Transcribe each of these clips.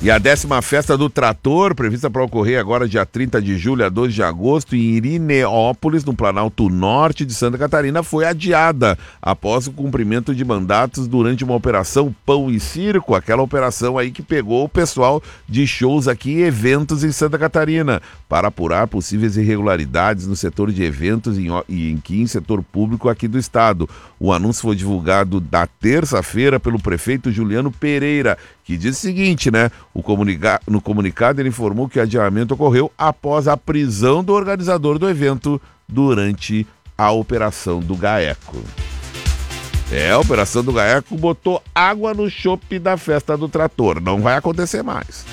E a 10ª Festa do Trator, prevista para ocorrer agora dia 30 de julho a 2 de agosto, em Irineópolis, no Planalto Norte de Santa Catarina, foi adiada após o cumprimento de mandatos durante uma operação Pão e Circo, aquela operação aí que pegou o pessoal de shows aqui e eventos em Santa Catarina, para apurar possíveis irregularidades no setor de eventos e em setor público aqui do estado. O anúncio foi divulgado na terça-feira pelo prefeito Juliano Pereira, que diz o seguinte, né? No comunicado ele informou que o adiamento ocorreu após a prisão do organizador do evento durante a Operação do GAECO. A Operação do GAECO botou água no chope da Festa do Trator. Não vai acontecer mais.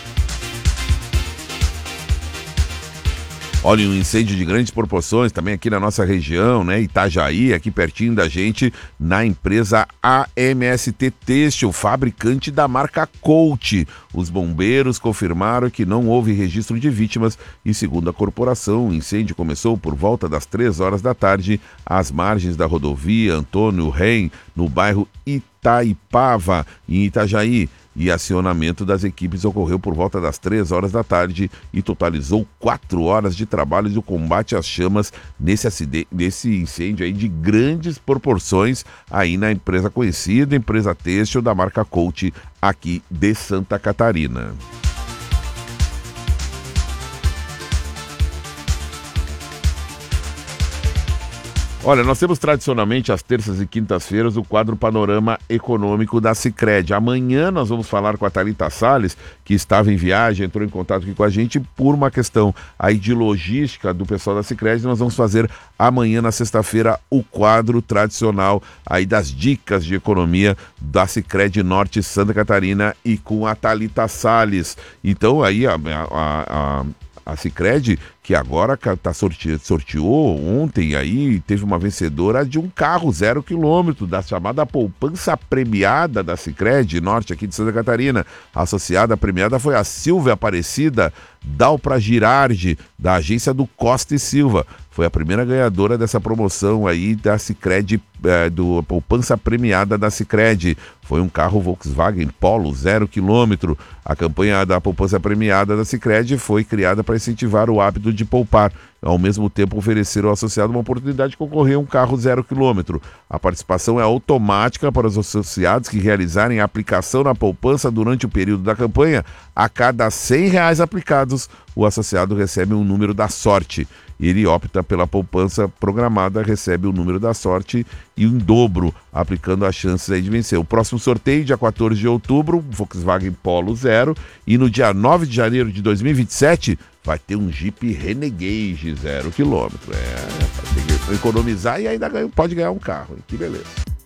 Olha, um incêndio de grandes proporções também aqui na nossa região, né? Itajaí, aqui pertinho da gente, na empresa AMST Têxtil, fabricante da marca Colt. Os bombeiros confirmaram que não houve registro de vítimas e, segundo a corporação, o incêndio começou por volta das 3 horas da tarde, às margens da rodovia Antônio Ren, no bairro Itaipava, em Itajaí. E acionamento das equipes ocorreu por volta das 3 horas da tarde e totalizou 4 horas de trabalho de combate às chamas nesse incêndio aí de grandes proporções aí na empresa conhecida, empresa têxtil da marca Colt aqui de Santa Catarina. Olha, nós temos tradicionalmente às terças e quintas-feiras o quadro Panorama Econômico da Sicredi. Amanhã nós vamos falar com a Thalita Salles, que estava em viagem, entrou em contato aqui com a gente por uma questão aí de logística do pessoal da Sicredi. Nós vamos fazer amanhã, na sexta-feira, o quadro tradicional aí das dicas de economia da Sicredi Norte Santa Catarina e com a Thalita Salles. Então aí a Sicredi, que agora sorteou ontem aí, teve uma vencedora de um carro 0 km, da chamada poupança premiada da Sicredi Norte aqui de Santa Catarina. A associada premiada foi a Silvia Aparecida Dalpra Girardi, da agência do Costa e Silva. Foi a primeira ganhadora dessa promoção aí da Sicredi, do poupança premiada da Sicredi. Foi um carro Volkswagen Polo 0 km. A campanha da poupança premiada da Sicredi foi criada para incentivar o hábito de poupar. Ao mesmo tempo, oferecer ao associado uma oportunidade de concorrer a um carro 0 km. A participação é automática para os associados que realizarem a aplicação na poupança durante o período da campanha. A cada R$100 aplicados, o associado recebe um número da sorte. Ele opta pela poupança programada, recebe o número da sorte e em dobro, aplicando as chances aí de vencer. O próximo sorteio, dia 14 de outubro, Volkswagen Polo 0, e no dia 9 de janeiro de 2027, vai ter um Jeep Renegade 0 km. Tem que economizar e ainda pode ganhar um carro. Que beleza.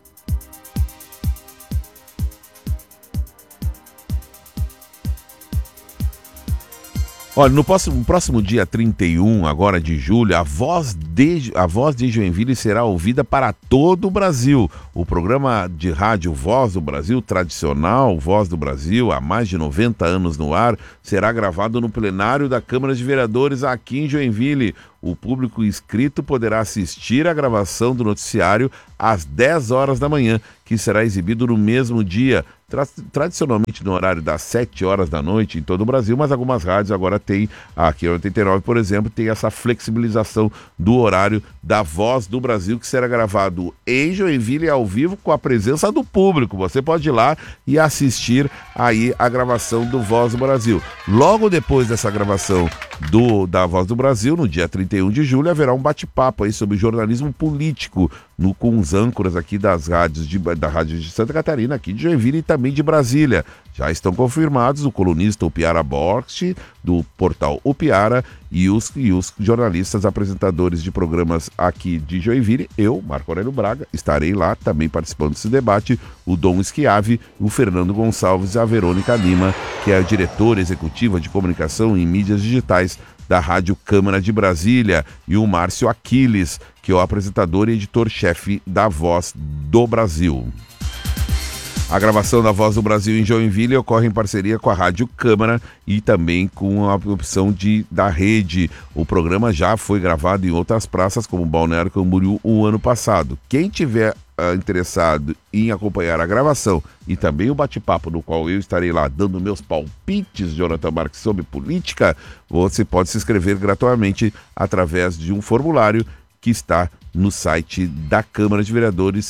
Olha, no próximo dia 31, agora de julho, a voz de Joinville será ouvida para todo o Brasil. O programa de rádio Voz do Brasil, tradicional Voz do Brasil, há mais de 90 anos no ar, será gravado no plenário da Câmara de Vereadores aqui em Joinville. O público inscrito poderá assistir a gravação do noticiário às 10 horas da manhã, que será exibido no mesmo dia, tradicionalmente no horário das 7 horas da noite em todo o Brasil, mas algumas rádios agora têm, aqui a 89, por exemplo, tem essa flexibilização do horário da Voz do Brasil, que será gravado em Joinville ao vivo com a presença do público. Você pode ir lá e assistir aí a gravação do Voz do Brasil. Logo depois dessa gravação da Voz do Brasil, no dia 31 de julho, haverá um bate-papo aí sobre jornalismo político com os âncoras aqui das rádios da Rádio de Santa Catarina, aqui de Joinville e também de Brasília. Já estão confirmados o colunista Upiara Borst, do portal Upiara, e os jornalistas apresentadores de programas aqui de Joinville. Eu, Marco Aurélio Braga, estarei lá também participando desse debate, o Dom Schiavi, o Fernando Gonçalves e a Verônica Lima, que é a diretora executiva de comunicação e mídias digitais da Rádio Câmara de Brasília, e o Márcio Aquiles, que é o apresentador e editor-chefe da Voz do Brasil. A gravação da Voz do Brasil em Joinville ocorre em parceria com a Rádio Câmara e também com a opção da rede. O programa já foi gravado em outras praças, como Balneário Camboriú, o ano passado. Quem tiver interessado em acompanhar a gravação e também o bate-papo no qual eu estarei lá dando meus palpites, Jonathan Marques, sobre política, você pode se inscrever gratuitamente através de um formulário que está no site da Câmara de Vereadores,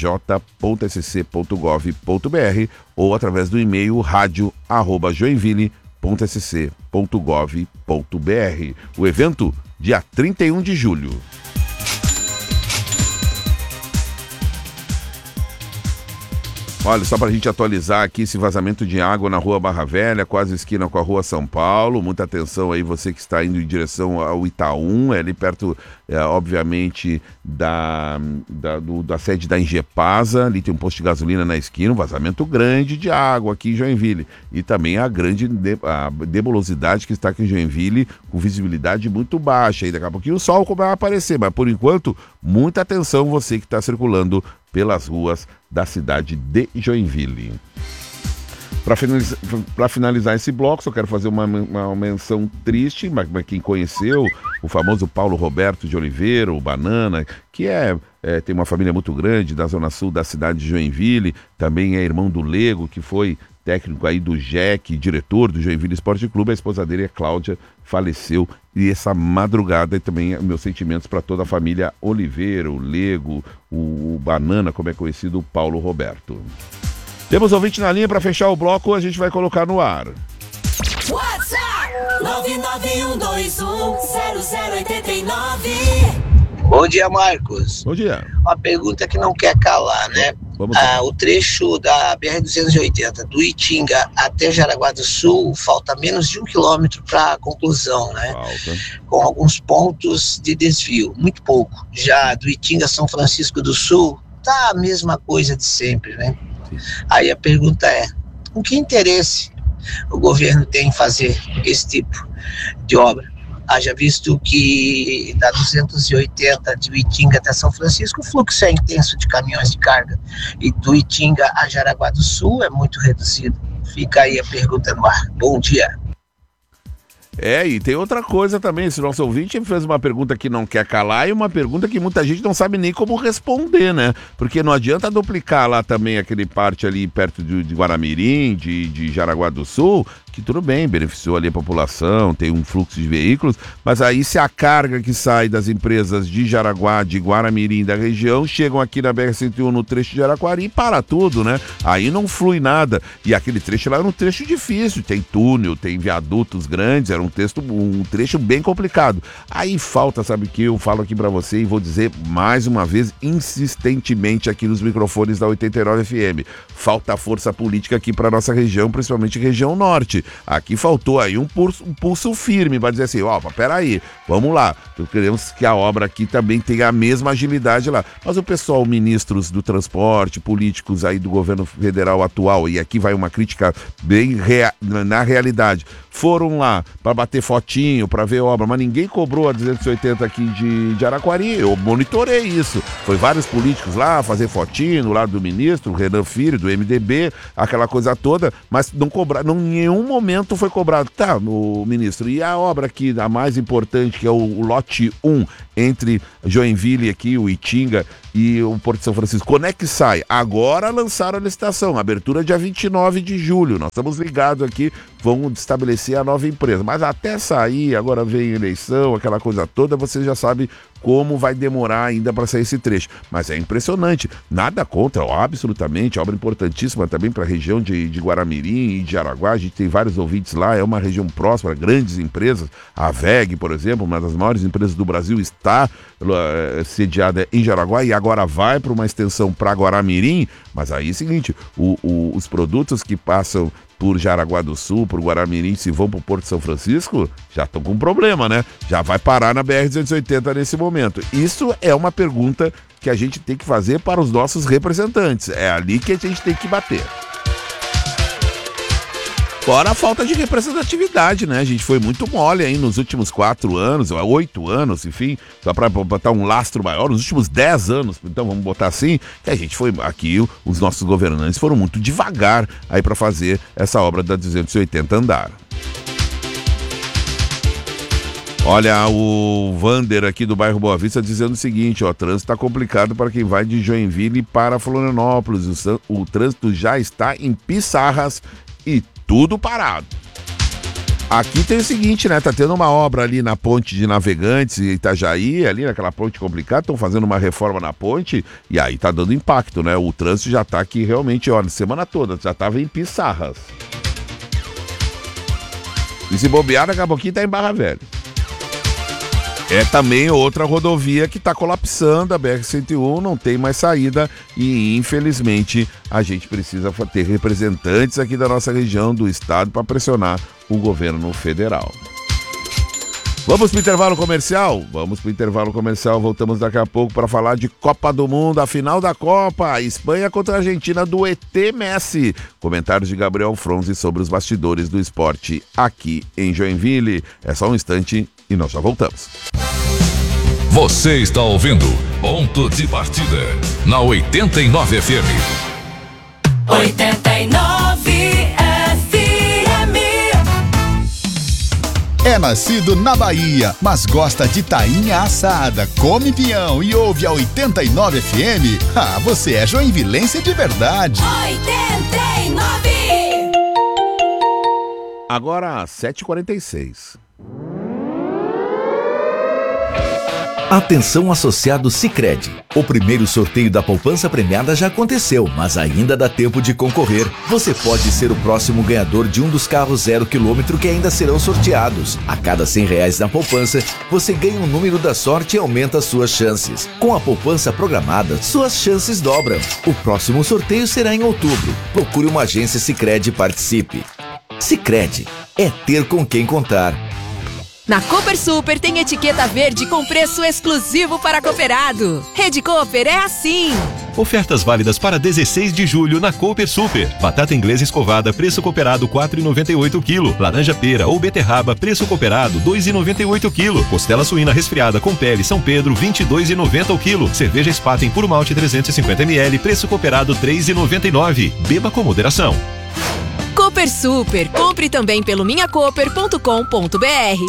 cvj.sc.gov.br, ou através do e-mail radio@joinville.sc.gov.br. O evento, dia 31 de julho. Olha, só para a gente atualizar aqui esse vazamento de água na Rua Barra Velha, quase esquina com a Rua São Paulo. Muita atenção aí, você que está indo em direção ao Itaú, ali perto, obviamente, da sede da Ingepasa. Ali tem um posto de gasolina na esquina, um vazamento grande de água aqui em Joinville. E também a grande nebulosidade que está aqui em Joinville, com visibilidade muito baixa. E daqui a pouquinho o sol vai aparecer, mas por enquanto, muita atenção você que está circulando pelas ruas da cidade de Joinville. Para finalizar esse bloco, só quero fazer uma menção triste, mas quem conheceu o famoso Paulo Roberto de Oliveira, o Banana, que tem uma família muito grande da zona sul da cidade de Joinville, também é irmão do Lego, que foi técnico aí do JEC, diretor do Joinville Esporte Clube. A esposa dele, Cláudia, faleceu, e essa madrugada também meus sentimentos para toda a família Oliveira, o Lego, o Banana, como é conhecido, o Paulo Roberto. Temos ouvinte na linha para fechar o bloco, a gente vai colocar no ar. WhatsApp 991210089. Bom dia, Marcos. Bom dia. Uma pergunta que não quer calar, né? O trecho da BR-280 do Itinga até Jaraguá do Sul falta menos de 1 quilômetro para a conclusão, né? Falta. Com alguns pontos de desvio, muito pouco. Já do Itinga a São Francisco do Sul, tá a mesma coisa de sempre, né? Sim. Aí a pergunta é, com que interesse o governo tem em fazer esse tipo de obra? Haja visto que da 280 de Itinga até São Francisco, o fluxo é intenso de caminhões de carga, e do Itinga a Jaraguá do Sul é muito reduzido. Fica aí a pergunta no ar. Bom dia. E tem outra coisa também, esse nosso ouvinte fez uma pergunta que não quer calar e uma pergunta que muita gente não sabe nem como responder, né? Porque não adianta duplicar lá também aquele parte ali perto de Guaramirim, de Jaraguá do Sul, que tudo bem, beneficiou ali a população, tem um fluxo de veículos, mas aí se a carga que sai das empresas de Jaraguá, de Guaramirim, da região, chegam aqui na BR-101 no trecho de Jaraguari e para tudo, né? Aí não flui nada. E aquele trecho lá era um trecho difícil, tem túnel, tem viadutos grandes, era um trecho bem complicado. Aí falta, sabe o que eu falo aqui pra você e vou dizer mais uma vez, insistentemente aqui nos microfones da 89 FM, falta força política aqui pra nossa região, principalmente região norte. Aqui faltou aí um pulso firme para dizer assim, peraí, vamos lá, queremos que a obra aqui também tenha a mesma agilidade lá. Mas o pessoal, ministros do transporte, políticos aí do governo federal atual, e aqui vai uma crítica bem na realidade, foram lá para bater fotinho, para ver obra, mas ninguém cobrou a 280 aqui de Araquari. Eu monitorei isso. Foi vários políticos lá fazer fotinho no lado do ministro, Renan Filho, do MDB, aquela coisa toda, mas não cobraram, em nenhum momento foi cobrado. Tá, o ministro, e a obra aqui, a mais importante, que é o lote 1, entre Joinville aqui, o Itinga e o Porto de São Francisco, quando é que sai? Agora lançaram a licitação, abertura dia 29 de julho, nós estamos ligados aqui, vão estabelecer a nova empresa, mas até sair, agora vem eleição, aquela coisa toda, você já sabe como vai demorar ainda para sair esse trecho, mas é impressionante, nada contra, absolutamente, obra importantíssima também para a região de Guaramirim e de Araguá, a gente tem vários ouvintes lá, é uma região próxima, grandes empresas, a VEG, por exemplo, uma das maiores empresas do Brasil, está sediada em Jaraguá e agora vai para uma extensão para Guaramirim, mas aí é o seguinte, os produtos que passam por Jaraguá do Sul, por Guaramirim, se vão para o Porto de São Francisco, já estão com problema, né? Já vai parar na BR-280 nesse momento. Isso é uma pergunta que a gente tem que fazer para os nossos representantes. É ali que a gente tem que bater. Fora a falta de representatividade, né? A gente foi muito mole aí nos últimos 4 anos, 8 anos, enfim, só para botar um lastro maior, nos últimos 10 anos, então vamos botar assim, que a gente foi aqui, os nossos governantes foram muito devagar aí para fazer essa obra da 280 andar. Olha, o Vander aqui do bairro Boa Vista dizendo o seguinte, ó, trânsito está complicado para quem vai de Joinville para Florianópolis. O trânsito já está em Pissarras e tudo parado. Aqui tem o seguinte, né? Tá tendo uma obra ali na ponte de Navegantes e Itajaí, ali naquela ponte complicada, estão fazendo uma reforma na ponte e aí tá dando impacto, né? O trânsito já tá aqui realmente, ó, semana toda, já tava em Pissarras. E se bobear, daqui a pouquinho tá em Barra Velha. É também outra rodovia que está colapsando, a BR-101 não tem mais saída e infelizmente a gente precisa ter representantes aqui da nossa região, do estado, para pressionar o governo federal. Vamos para o intervalo comercial? Vamos para o intervalo comercial, voltamos daqui a pouco para falar de Copa do Mundo, a final da Copa, Espanha contra a Argentina do ET Messi. Comentários de Gabriel Fronzi sobre os bastidores do esporte aqui em Joinville. É só um instante e nós já voltamos. Você está ouvindo Ponto de Partida na 89 FM. 89 FM. É nascido na Bahia, mas gosta de tainha assada, come pinhão e ouve a 89 FM? Ah, você é joinvilense de verdade. 89. Agora, 7h46. Atenção associado Sicredi. O primeiro sorteio da poupança premiada já aconteceu, mas ainda dá tempo de concorrer. Você pode ser o próximo ganhador de um dos carros 0 km que ainda serão sorteados. A cada R$100 na poupança, você ganha um número da sorte e aumenta suas chances. Com a poupança programada, suas chances dobram. O próximo sorteio será em outubro. Procure uma agência Sicredi e participe. Sicredi é ter com quem contar. Na Cooper Super tem etiqueta verde com preço exclusivo para cooperado. Rede Cooper é assim. Ofertas válidas para 16 de julho na Cooper Super. Batata inglesa escovada, preço cooperado R$ 4,98 kg. Laranja pera ou beterraba, preço cooperado R$ 2,98 kg. Costela suína resfriada com pele São Pedro, R$ 22,90 kg. Cerveja Spaten puro malte 350 ml, preço cooperado R$ 3,99. Beba com moderação. Cooper Super. Compre também pelo minhacooper.com.br.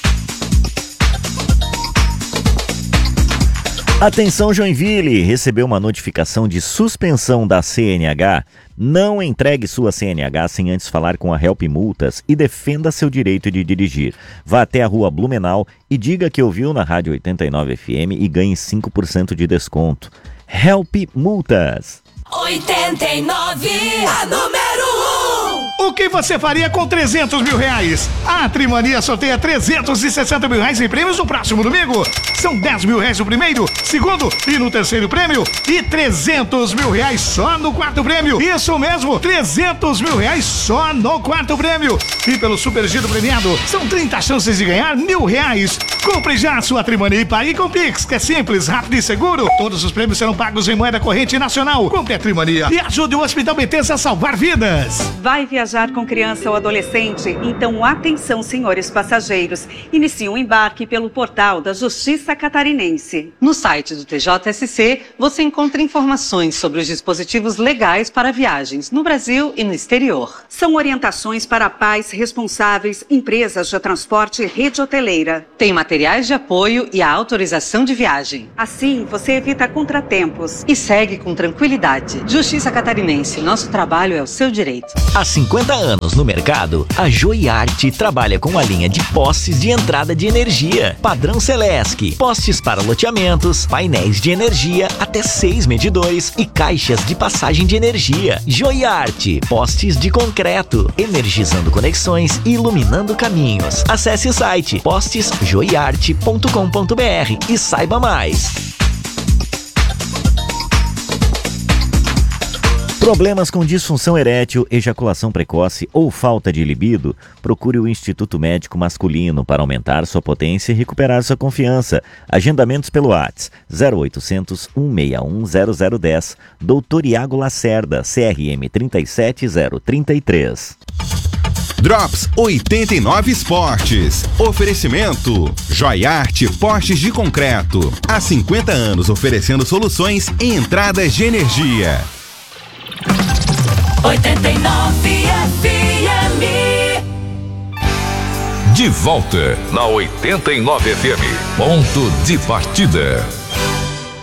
Atenção Joinville, recebeu uma notificação de suspensão da CNH? Não entregue sua CNH sem antes falar com a Help Multas e defenda seu direito de dirigir. Vá até a rua Blumenau e diga que ouviu na Rádio 89 FM e ganhe 5% de desconto. Help Multas. 89, a número 1. O que você faria com R$300 mil? A Trimania sorteia R$360 mil em prêmios no próximo domingo. São R$10 mil no primeiro, segundo e no terceiro prêmio e R$300 mil só no quarto prêmio. Isso mesmo, R$300 mil só no quarto prêmio. E pelo Super Giro premiado, são 30 chances de ganhar R$1.000. Compre já a sua Trimania e pague com Pix, que é simples, rápido e seguro. Todos os prêmios serão pagos em moeda corrente nacional. Compre a Trimania e ajude o Hospital Betesda a salvar vidas. Vai viajar com criança ou adolescente? Então atenção, senhores passageiros. Inicie um embarque pelo portal da Justiça Catarinense. No site do TJSC, você encontra informações sobre os dispositivos legais para viagens no Brasil e no exterior. São orientações para pais responsáveis, empresas de transporte e rede hoteleira. Tem materiais de apoio e a autorização de viagem. Assim, você evita contratempos. E segue com tranquilidade. Justiça Catarinense, nosso trabalho é o seu direito. Há 50 anos no mercado, a Joiarte trabalha com a linha de postes de entrada de energia, padrão Celesc, postes para loteamentos, painéis de energia, até 6 medidores e caixas de passagem de energia. Joiarte, postes de concreto, energizando conexões e iluminando caminhos. Acesse o site postesjoiarte.com.br e saiba mais. Problemas com disfunção erétil, ejaculação precoce ou falta de libido? Procure o Instituto Médico Masculino para aumentar sua potência e recuperar sua confiança. Agendamentos pelo WhatsApp 0800 161 0010. Dr. Iago Lacerda, CRM 37033. Drops 89 Esportes. Oferecimento Joiarte Postes de Concreto. Há 50 anos oferecendo soluções em entradas de energia. 89 FM. De volta na 89 FM. Ponto de partida.